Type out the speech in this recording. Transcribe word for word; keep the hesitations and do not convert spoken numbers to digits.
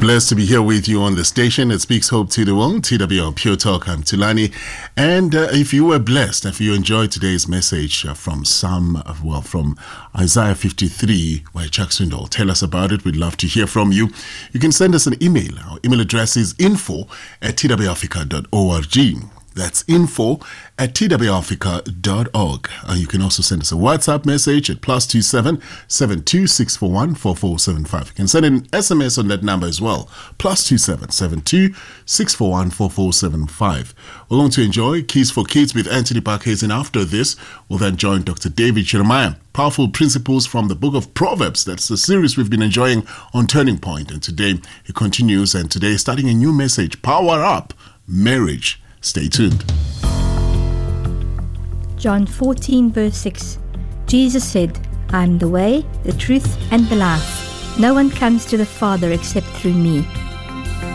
Blessed to be here with you on the station that speaks hope to the world, T W L Pure Talk. I'm Tulani. And uh, if you were blessed, if you enjoyed today's message uh, from Psalm, uh, well, from Isaiah fifty-three by Chuck Swindoll, tell us about it. We'd love to hear from you. You can send us an email. Our email address is info at t w africa dot org. That's info at t w africa dot org. Uh, you can also send us a WhatsApp message at plus two seven seven two six four one four four seven five. You can send an S M S on that number as well, plus two seven seven two six four one four four seven five. We're going to enjoy Keys for Kids with Anthony Parkes, and after this, we'll then join Doctor David Jeremiah. Powerful principles from the book of Proverbs. That's the series we've been enjoying on Turning Point. And today he continues, and today starting a new message, Power Up Marriage. Stay tuned. John fourteen verse six. Jesus said, I am the way, the truth, and the life. No one comes to the Father except through me.